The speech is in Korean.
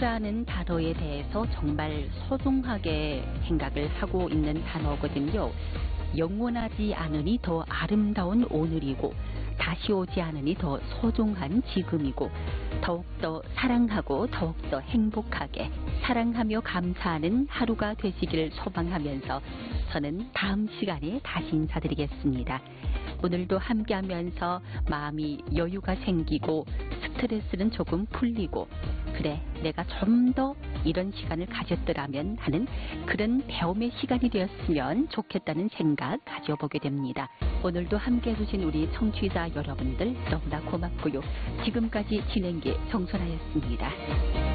하루라는 단어에 대해서 정말 소중하게 생각을 하고 있는 단어거든요. 영원하지 않으니 더 아름다운 오늘이고 다시 오지 않으니 더 소중한 지금이고 더욱더 사랑하고 더욱더 행복하게 사랑하며 감사하는 하루가 되시길 소망하면서 저는 다음 시간에 다시 인사드리겠습니다. 오늘도 함께하면서 마음이 여유가 생기고 스트레스는 조금 풀리고 그래 내가 좀 더 이런 시간을 가졌더라면 하는 그런 배움의 시간이 되었으면 좋겠다는 생각 가져보게 됩니다. 오늘도 함께 해주신 우리 청취자 여러분들 너무나 고맙고요. 지금까지 진행기 정선아였습니다.